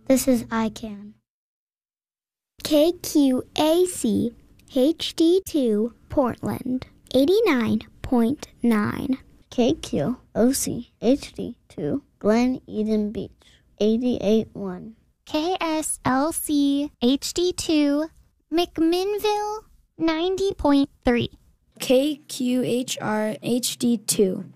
This is ICANN. KQAC HD2 Portland 89.9. KQOC HD2 Glen Eden Beach 88.1. KSLC HD2 McMinnville 90.3. KQHR HD2